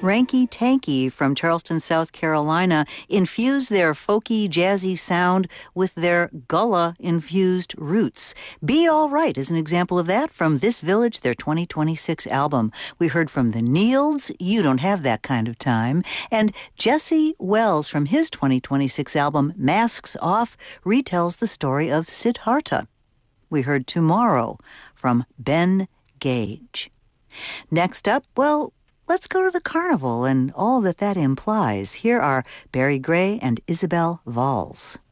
Ranky Tanky from Charleston, South Carolina, infuse their folky, jazzy sound with their Gullah-infused roots. Be All Right is an example of that from This Village, their 2026 album. We heard from the Nields, You Don't Have That Kind of Time, and Jesse Wells from his 2026 album, Masks Off, retells the story of Siddhartha. We heard Tomorrow from Ben Gage. Next up, well, let's go to the carnival and all that implies. Here are Barry Gray and Isabel Valls.